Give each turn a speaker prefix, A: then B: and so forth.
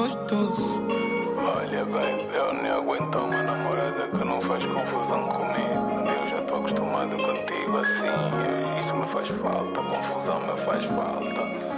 A: gostoso.
B: Olha, baby, eu nem aguento uma namorada que não faz confusão comigo. Eu já tô acostumado contigo assim. Isso me faz falta, confusão me faz falta.